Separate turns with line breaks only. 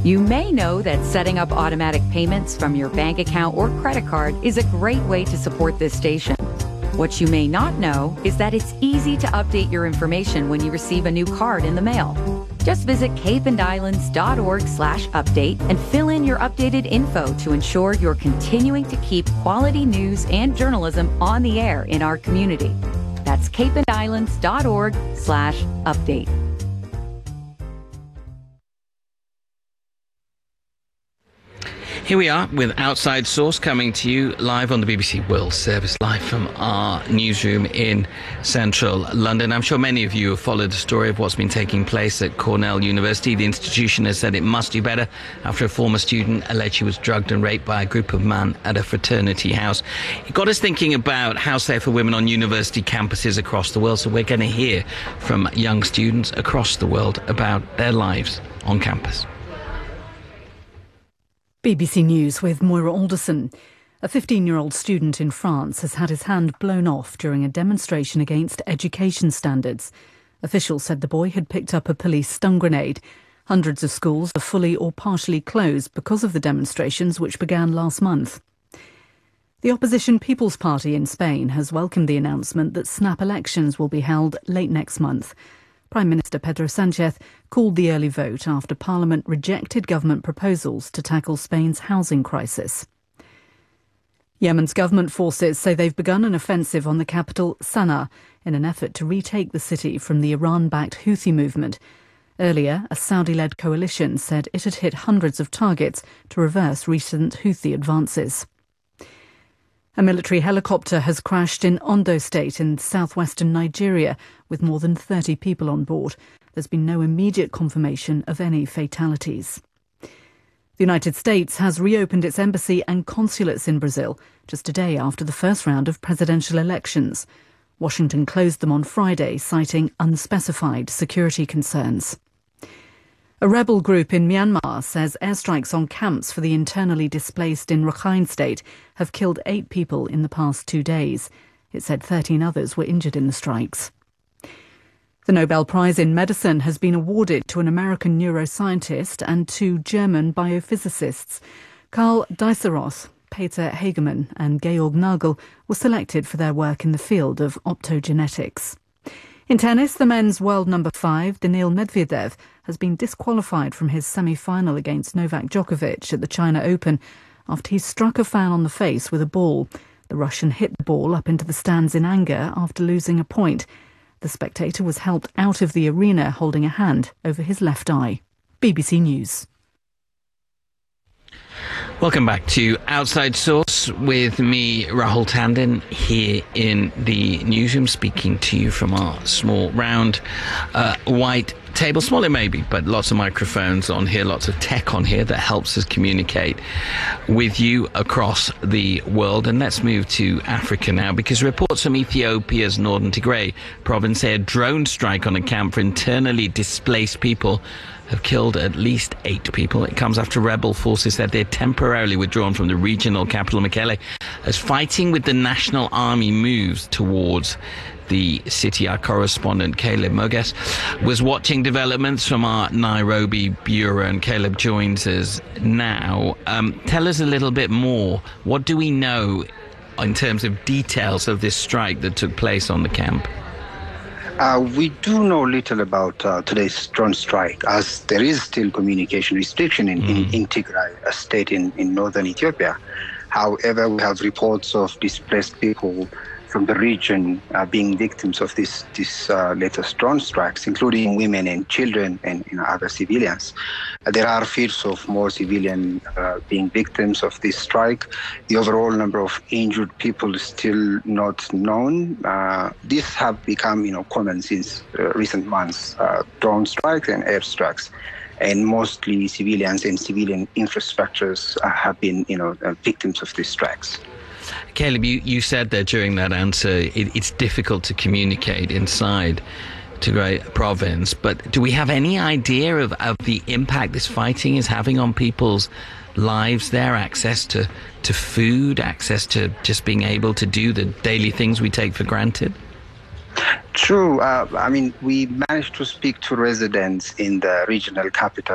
You may know that setting up automatic payments from your bank account or credit card is a great way to support this station. What you may not know is that it's easy to update your information when you receive a new card in the mail. Just visit capeandislands.org/update and fill in your updated info to ensure you're continuing to keep quality news and journalism on the air in our community. That's capeandislands.org/update.
Here we are with Outside Source coming to you live on the BBC World Service, live from our newsroom in central London. I'm sure many of you have followed the story of what's been taking place at Cornell University. The institution has said it must do better after a former student alleged she was drugged and raped by a group of men at a fraternity house. It got us thinking about how safe are women on university campuses across the world. So we're going to hear from young students across the world about their lives on campus.
BBC News with Moira Alderson. A 15-year-old student in France has had his hand blown off during a demonstration against education standards. Officials said the boy had picked up a police stun grenade. Hundreds of schools are fully or partially closed because of the demonstrations which began last month. The opposition People's Party in Spain has welcomed the announcement that snap elections will be held late next month. Prime Minister Pedro Sánchez called the early vote after Parliament rejected government proposals to tackle Spain's housing crisis. Yemen's government forces say they've begun an offensive on the capital, Sana'a, in an effort to retake the city from the Iran-backed Houthi movement. Earlier, a Saudi-led coalition said it had hit hundreds of targets to reverse recent Houthi advances. A military helicopter has crashed in Ondo State in southwestern Nigeria with more than 30 people on board. There's been no immediate confirmation of any fatalities. The United States has reopened its embassy and consulates in Brazil just a day after the first round of presidential elections. Washington closed them on Friday, citing unspecified security concerns. A rebel group in Myanmar says airstrikes on camps for the internally displaced in Rakhine State have killed 8 people in the past 2 days. It said 13 others were injured in the strikes. The Nobel Prize in Medicine has been awarded to an American neuroscientist and 2 German biophysicists. Karl Diceroth, Peter Hagemann and Georg Nagel were selected for their work in the field of optogenetics. In tennis, the men's world number 5, Daniil Medvedev, has been disqualified from his semi-final against Novak Djokovic at the China Open after he struck a fan on the face with a ball. The Russian hit the ball up into the stands in anger after losing a point. The spectator was helped out of the arena holding a hand over his left eye. BBC News.
Welcome back to Outside Source with me, Rahul Tandon, here in the newsroom, speaking to you from our small round white table. Smaller maybe, but lots of microphones on here, lots of tech on here that helps us communicate with you across the world. And let's move to Africa now, because reports from Ethiopia's northern Tigray province say a drone strike on a camp for internally displaced people have killed at least 8 people. It comes after rebel forces said they're temporarily withdrawn from the regional capital, Mekelle, as fighting with the National Army moves towards the city. Our correspondent, Caleb Moges, was watching developments from our Nairobi bureau, and Caleb joins us now. Tell us a little bit more. What do we know in terms of details of this strike that took place on the camp?
We do know little about today's drone strike, as there is still communication restriction in Tigray, a state in northern Ethiopia. However, we have reports of displaced people from the region being victims of this latest drone strikes, including women and children and other civilians. There are fears of more civilians being victims of this strike. The overall number of injured people is still not known. These have become common since recent months, drone strikes and air strikes. And mostly civilians and civilian infrastructures have been victims of these strikes.
Caleb, you said there during that answer it's difficult to communicate inside Tigray province, but do we have any idea of the impact this fighting is having on people's lives there? Access to food, access to just being able to do the daily things we take for granted?
True. We managed to speak to residents in the regional capital